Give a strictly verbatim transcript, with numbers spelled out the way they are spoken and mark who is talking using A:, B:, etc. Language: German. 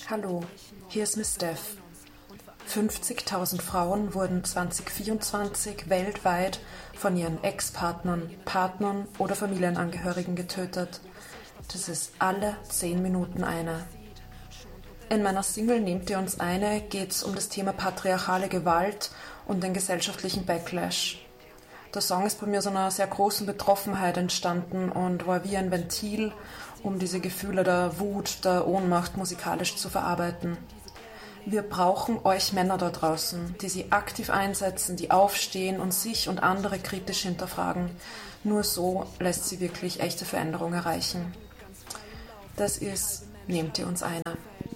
A: Hallo, hier ist Miss Steph. fünfzigtausend Frauen wurden zwanzig vierundzwanzig weltweit von ihren Ex-Partnern, Partnern oder Familienangehörigen getötet. Das ist alle zehn Minuten eine. In meiner Single Nehmt ihr uns eine geht es um das Thema patriarchale Gewalt und den gesellschaftlichen Backlash. Der Song ist bei mir aus einer sehr großen Betroffenheit entstanden und war wie ein Ventil, um diese Gefühle der Wut, der Ohnmacht musikalisch zu verarbeiten. Wir brauchen euch Männer da draußen, die sie aktiv einsetzen, die aufstehen und sich und andere kritisch hinterfragen. Nur so lässt sie wirklich echte Veränderung erreichen. Das ist Nehmt ihr uns eine.